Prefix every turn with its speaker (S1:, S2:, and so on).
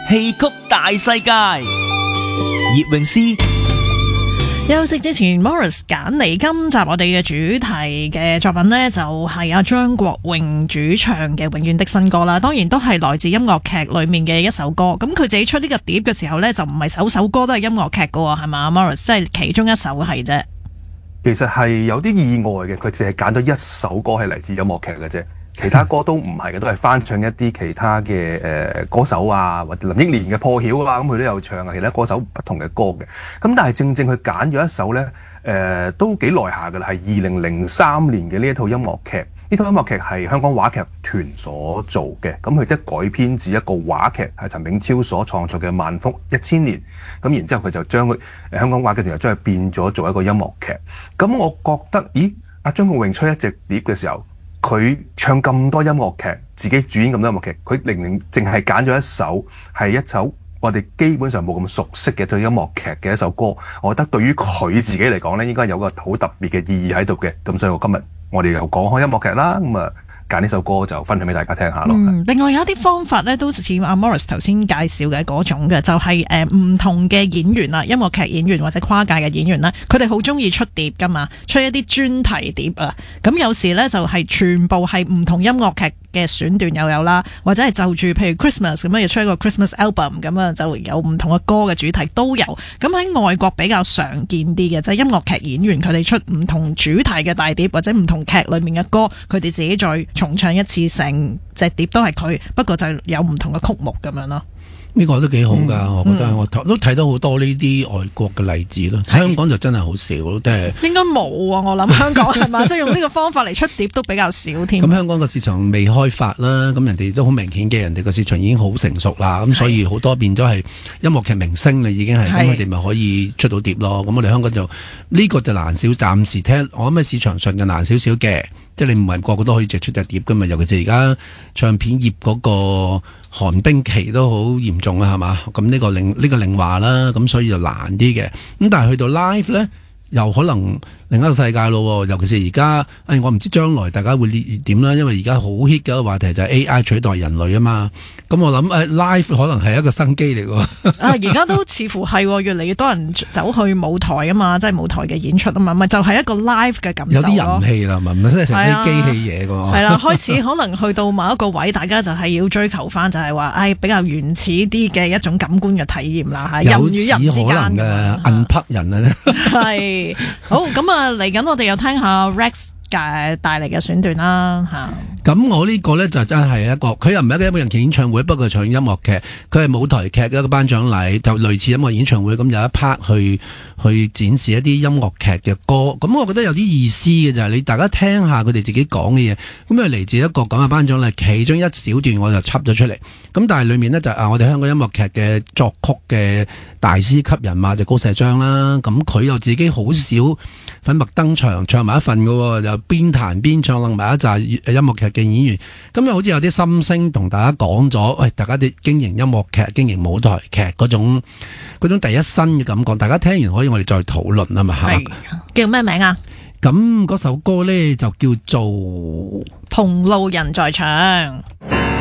S1: 戲曲大世界。葉詠詩。
S2: 休息之前 Morris 揀嚟今集我哋嘅主題嘅作品呢，就係阿張國榮主唱嘅《永遠的新歌》啦。當然都係來自音樂劇裏面嘅一首歌。咁佢自己出呢個碟嘅時候呢，就唔係首歌都係音樂劇噶，係嘛 Morris？ 即係其中一首係啫。
S3: 其實係有啲意外嘅，佢淨係揀咗一首歌係嚟自音樂劇嘅啫。其他歌都唔係嘅，都係翻唱一啲其他嘅歌手啊，或者林憶蓮嘅破曉啊，咁佢都有唱啊。其他歌手不同嘅歌嘅，咁但係正佢揀咗一首呢，都幾耐下㗎啦，係2003年嘅呢一套音樂劇。呢套音樂劇係香港話劇團所做嘅，咁佢都改編自一個話劇，係陳炳超所創作嘅《萬福1000年》。咁然之後佢就將香港話劇團又將佢變咗做一個音樂劇。咁我覺得，咦？阿張國榮出一隻碟嘅時候，佢唱咁多音樂劇，自己主演咁多音樂劇，佢明明淨係揀咗一首我哋基本上冇咁熟悉嘅一套音樂劇嘅一首歌，我覺得對於佢自己嚟講咧，應該有個好特別嘅意義喺度嘅。咁所以今日我哋又講開音樂劇啦，咁啊揀呢首歌就分享俾大家聽下咯。
S2: 另外有一啲方法咧，都似阿 Morris 頭先介紹嘅嗰種嘅，就係唔同嘅演員啦，音樂劇演員或者跨界嘅演員咧，佢哋好中意出碟噶嘛，出一啲專題碟啊。咁有時咧就係全部係唔同音樂劇嘅選段又有啦，或者係就住譬如 Christmas 咁樣要出一個 Christmas album 咁啊，就有唔同嘅歌嘅主題都有。咁喺外國比較常見啲嘅，就係音樂劇演員佢哋出唔同主題嘅大碟，或者唔同劇裏面嘅歌，佢哋自己再重唱一次，成隻碟都係佢，不過就有唔同嘅曲目咁樣咯。
S4: 呢個都幾好噶，我覺得我都睇到好多呢啲外國嘅例子咯。香港就真係好少，即係應
S2: 該冇啊！我諗香港係嘛，即係用呢個方法嚟出碟都比較少添。
S4: 咁香港個市場未開發啦，咁人哋都好明顯嘅，人哋個市場已經好成熟啦，咁所以好多變咗係音樂劇明星啦，已經係咁，佢哋咪可以出到碟咯。咁我哋香港就呢個就難少，暫時聽我諗喺市場上就難少少嘅，即係你唔係個個都可以隻出隻碟噶嘛，尤其是而家唱片業嗰個寒冰期都好嚴重啊，係嘛？咁呢個另話啦，咁所以就難啲嘅。咁但係去到 live 咧，又可能另一個世界咯。尤其是而家，我唔知將來大家會點啦，因為而家好 hit 嘅一個話題就係 AI 取代人類啊嘛。咁我諗live 可能係一個新機嚟喎。
S2: 而家都似乎係越嚟越多人走去舞台啊嘛，即係舞台嘅演出啊嘛，咪就係一個 live 嘅感受咯。
S4: 有啲人氣啦，唔係真係成啲機器嘢㗎。
S2: 係啦，開始可能去到某一個位，大家就係要追求翻，就係話比較原始啲嘅一種感官嘅體驗啦。人與人之間嘅
S4: unplug 人啊，
S2: 係好咁啊！嚟緊我哋又聽下 Rex 帶嚟嘅選段啦嚇。
S4: 咁我呢個呢，就真係一個，佢又唔係一個音樂劇演唱會，不過唱音樂劇，佢係舞台劇嘅一個頒獎禮，就類似音樂演唱會咁，有一 part 去展示一啲音樂劇嘅歌。咁我覺得有啲意思嘅就係你大家聽下佢哋自己講嘅嘢。咁啊嚟自一個咁嘅頒獎禮，其中一小段我就輯咗出嚟。咁但係裡面呢，就我哋香港音樂劇嘅作曲嘅大師級人馬就高石章啦。咁佢又自己好少粉墨登場唱埋一份嘅喎，又邊彈邊唱擸埋一紮音樂劇嘅演員，咁又好似有啲心聲同大家講咗，喂，大家啲經營音樂劇、經營舞台劇嗰種第一身嘅感覺，大家聽完可以我哋再討論啊嘛，係嘛？
S2: 叫咩名啊？
S4: 咁嗰首歌咧就叫做《
S2: 同路人在場》。